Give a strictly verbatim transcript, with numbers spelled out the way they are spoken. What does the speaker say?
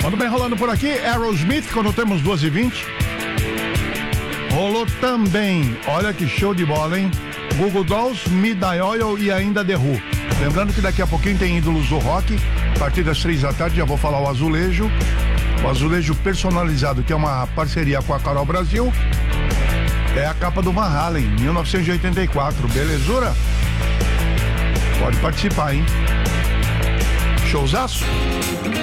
Muito bem, rolando por aqui, Aerosmith, quando temos duas e vinte. Rolou também, olha que show de bola, hein? Google Dolls, Midnight Oil e ainda The Who. Lembrando que daqui a pouquinho tem ídolos do rock, a partir das três da tarde já vou falar o azulejo, o azulejo personalizado, que é uma parceria com a Carol Brasil, é a capa do Van Halen, mil novecentos e oitenta e quatro, belezura? Pode participar, hein? Showzaço?